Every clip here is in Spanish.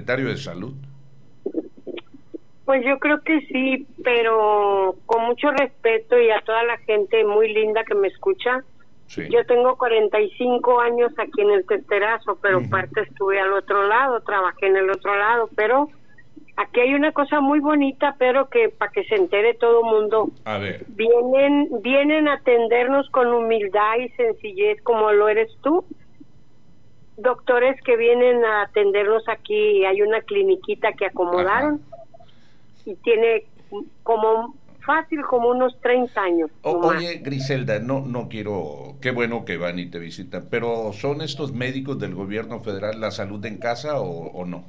secretario de Salud? Pues yo creo que sí, pero con mucho respeto y a toda la gente muy linda que me escucha. Sí. Yo tengo 45 años aquí en el Testerazo, pero parte estuve al otro lado, trabajé en el otro lado, pero aquí hay una cosa muy bonita, pero que para que se entere todo el mundo. A ver. Vienen a atendernos con humildad y sencillez como lo eres tú. Doctores que vienen a atendernos aquí, hay una cliniquita que acomodaron. Ajá. Y tiene como fácil como unos 30 años. Oye, Griselda, no quiero, qué bueno que van y te visitan, pero ¿son estos médicos del gobierno federal la salud en casa o no?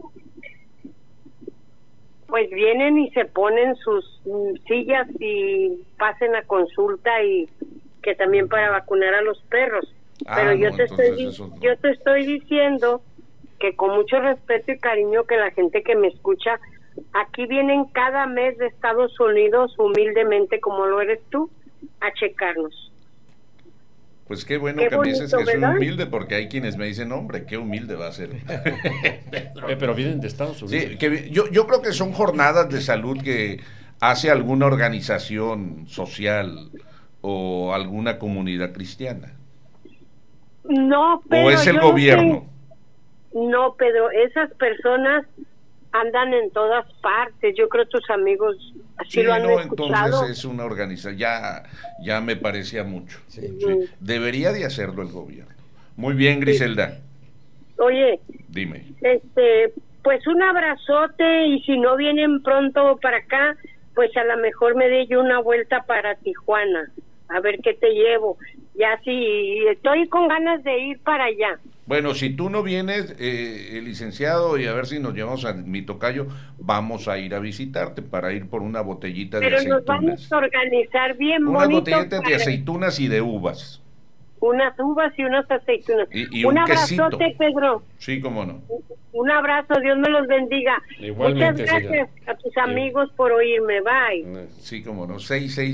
Pues vienen y se ponen sus sillas y pasen a consulta y que también para vacunar a los perros. Pero yo te estoy diciendo que con mucho respeto y cariño que la gente que me escucha, aquí vienen cada mes de Estados Unidos, humildemente como lo eres tú, a checarnos. Pues qué bueno que me dices que soy humilde, porque hay quienes me dicen, hombre, qué humilde va a ser. Pero vienen de Estados Unidos. Sí, que yo creo que son jornadas de salud que hace alguna organización social o alguna comunidad cristiana. No, pero ¿o es el gobierno? No, Pedro, esas personas andan en todas partes. Yo creo que tus amigos así lo han escuchado. Entonces es una organización, ya me parecía mucho. Sí. Debería de hacerlo el gobierno. Muy bien, Griselda. Oye, dime. Pues un abrazote, y si no vienen pronto para acá, pues a lo mejor me dé yo una vuelta para Tijuana, a ver qué te llevo. Ya sí, estoy con ganas de ir para allá. Bueno, si tú no vienes, licenciado, y a ver si nos llevamos a mi tocayo, vamos a ir a visitarte para ir por una botellita de aceitunas. Pero nos vamos a organizar bien bonito. Unas botellitas de aceitunas y de uvas. Unas uvas y unas aceitunas. Y un abrazote, quesito. Pedro. Sí, cómo no. Un abrazo, Dios me los bendiga. Igualmente, muchas gracias, señora. A tus amigos por oírme, bye. Sí, cómo no,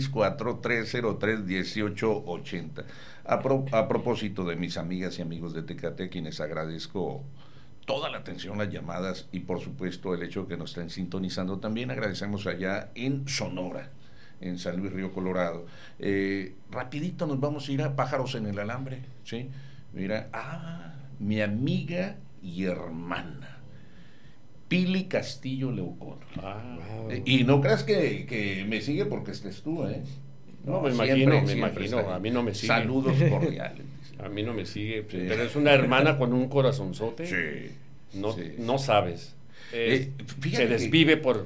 664-303-1880. A propósito de mis amigas y amigos de Tecate, quienes agradezco toda la atención, las llamadas y por supuesto el hecho de que nos estén sintonizando, también agradecemos allá en Sonora, en San Luis Río Colorado. Rapidito nos vamos a ir a Pájaros en el Alambre, ¿sí? Mira, mi amiga y hermana Pili Castillo Leucón. Y no creas que me sigue porque estés tú, No, me imagino, a mí no me sigue. Saludos cordiales. A mí no me sigue, sí. Pero es una hermana con un corazonzote. Sí. No sabes. Se desvive por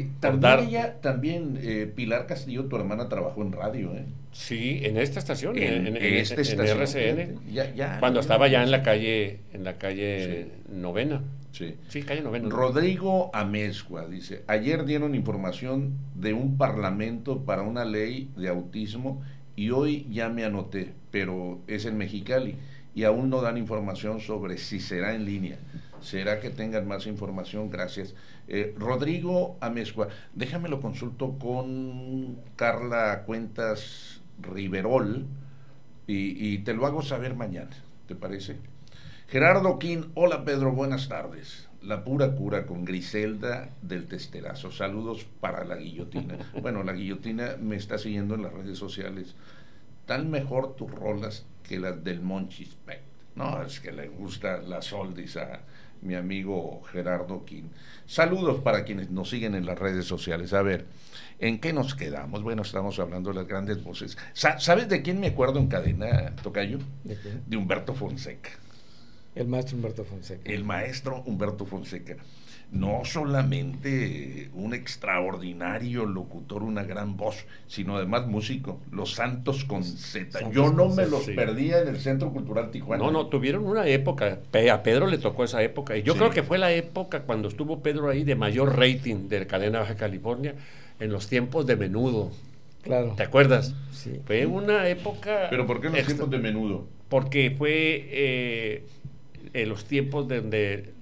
También Pilar Castillo, tu hermana, trabajó en radio, Sí, en esta estación, en estación, RCN. Cuando estaba ya en la calle Novena. Sí, calle Novena. Rodrigo Amezcua dice: ayer dieron información de un parlamento para una ley de autismo y hoy ya me anoté, pero es en Mexicali y aún no dan información sobre si será en línea. ¿Será que tengan más información? Gracias. Rodrigo Amezcua, déjame lo consulto con Carla Cuentas Riverol y te lo hago saber mañana, ¿te parece? Gerardo Quín, hola Pedro, buenas tardes. La pura cura con Griselda del Testerazo. Saludos para la guillotina. Bueno, la guillotina me está siguiendo en las redes sociales. Tan mejor tus rolas que las del Monchis Pet. No, es que le gusta las oldies a mi amigo Gerardo Quín. Saludos para quienes nos siguen en las redes sociales. A ver, ¿en qué nos quedamos? Bueno, estamos hablando de las grandes voces. ¿Sabes de quién me acuerdo en cadena, tocayo? ¿De quién? De Humberto Fonseca. El maestro Humberto Fonseca. El maestro Humberto Fonseca. No solamente un extraordinario locutor, una gran voz, sino además músico. Los Santos con Z. Yo no me los perdía en el Centro Cultural Tijuana. No, tuvieron una época. A Pedro le tocó esa época. Y yo creo que fue la época cuando estuvo Pedro ahí de mayor rating de cadena Baja California, en los tiempos de Menudo. Claro. ¿Te acuerdas? Sí. Fue una época... ¿Pero por qué en los tiempos de Menudo? Porque fue... los tiempos donde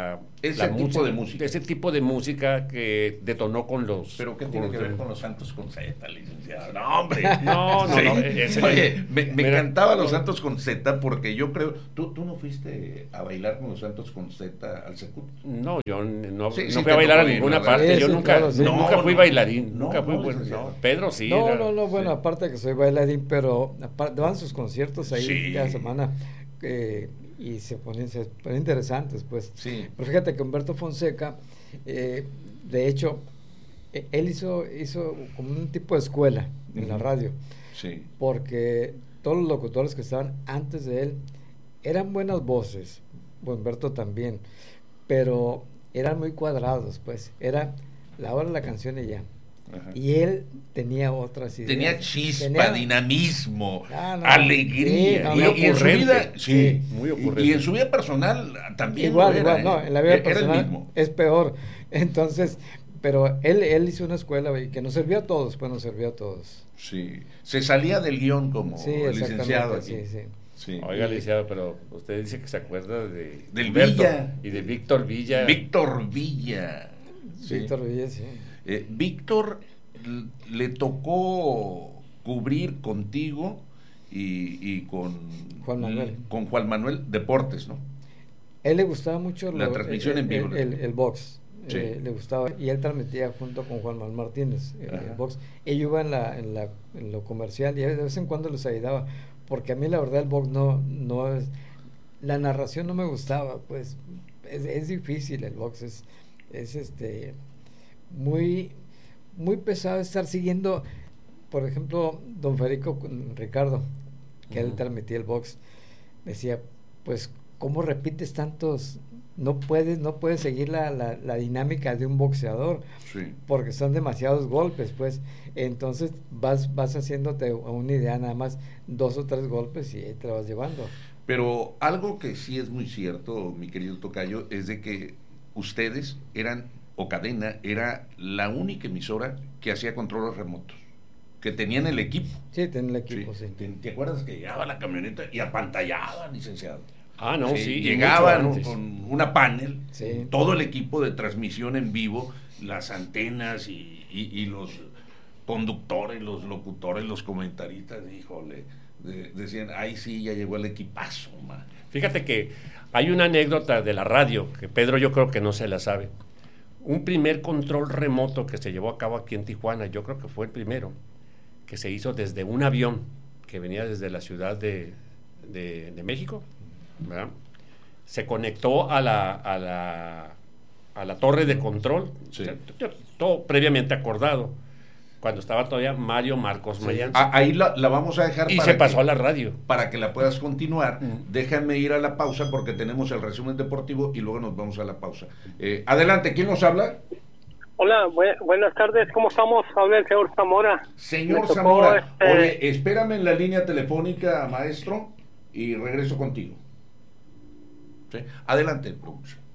ese tipo de música que detonó con los... ¿Pero qué tiene que ver con los Santos con Z, licenciado? No, hombre. No. Oye, me encantaba los Santos con Z porque yo creo... ¿Tú no fuiste a bailar con los Santos con Z al Secut? No, yo no fui a bailar a ninguna parte. Yo nunca fui bailarín. Nunca fui Pedro sí. No, bueno, aparte de que soy bailarín, pero daban sus conciertos ahí cada semana. Y se ponen interesantes, pues. Sí. Pero fíjate que Humberto Fonseca, de hecho, él hizo como un tipo de escuela en la radio. Sí. Porque todos los locutores que estaban antes de él eran buenas voces, Humberto también, pero eran muy cuadrados, pues. Era la hora de la canción y ya. Ajá. Y él tenía otras ideas. Tenía chispa, dinamismo, alegría. Sí, y en su vida, muy ocurrente. Y en su vida personal también. Igual, en la vida personal es peor. Entonces, pero él hizo una escuela y que nos servía a todos, pues nos servía a todos. Sí, se salía del guión como licenciado aquí. Sí. Oiga, licenciado, pero usted dice que se acuerda del Humberto Villa y de Víctor Villa. Víctor Villa, sí. Víctor le tocó cubrir contigo y con Juan Manuel deportes, ¿no? Él le gustaba mucho la transmisión en vivo, el box. Sí. Le gustaba, y él transmitía junto con Juan Manuel Martínez el box. Ellos iban en lo comercial y de vez en cuando les ayudaba, porque a mí la verdad el box no es, la narración no me gustaba, pues es difícil el box, es muy pesado estar siguiendo, por ejemplo, don Federico Ricardo, que él transmitía el box, decía, pues, ¿cómo repites tantos? No puedes seguir la dinámica de un boxeador, porque son demasiados golpes, pues. Entonces vas haciéndote una idea, nada más 2 o 3 golpes y ahí te la vas llevando. Pero algo que sí es muy cierto, mi querido tocayo, es de que ustedes Cadena era la única emisora que hacía controles remotos, que tenían el equipo. Sí, tenían el equipo, sí. ¿Te acuerdas que llegaba la camioneta y apantallaban, licenciado? Llegaban con una panel, todo el equipo de transmisión en vivo, las antenas y los conductores, los locutores, los comentaristas, híjole, decían, ahí sí, ya llegó el equipazo, man. Fíjate que hay una anécdota de la radio, que Pedro yo creo que no se la sabe. Un primer control remoto que se llevó a cabo aquí en Tijuana, yo creo que fue el primero, que se hizo desde un avión que venía desde la Ciudad de México, ¿verdad? Se conectó a la torre de control, todo previamente acordado, cuando estaba todavía Mario Marcos Mayán. Ahí la vamos a dejar. Y se pasó a la radio. Para que la puedas continuar. Déjame ir a la pausa porque tenemos el resumen deportivo y luego nos vamos a la pausa. Adelante, ¿quién nos habla? Hola, buenas tardes, ¿cómo estamos? Habla el señor Zamora. Señor Zamora, oye, espérame en la línea telefónica, maestro, y regreso contigo. ¿Sí? Adelante, producción.